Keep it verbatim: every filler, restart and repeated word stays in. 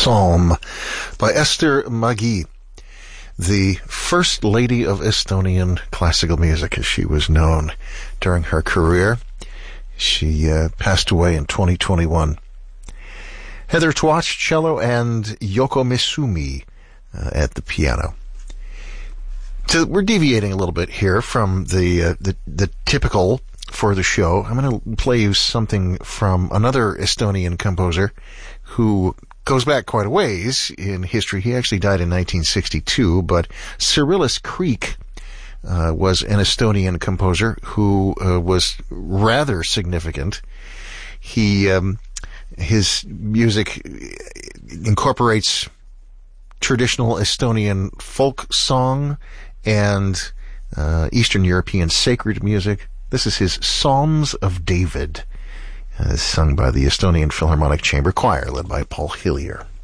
Psalm by Esther Magi, the First Lady of Estonian classical music, as she was known during her career. She uh, passed away in twenty twenty-one. Heather Twatch, cello, and Yoko Misumi uh, at the piano. So we're deviating a little bit here from the uh, the, the typical for the show. I'm going to play you something from another Estonian composer who goes back quite a ways in history. He actually died in nineteen sixty-two, but Cyrillis Kreek uh, was an Estonian composer who uh, was rather significant. He um, his music incorporates traditional Estonian folk song and uh, Eastern European sacred music. This is his Psalms of David, uh, sung by the Estonian Philharmonic Chamber Choir, led by Paul Hillier.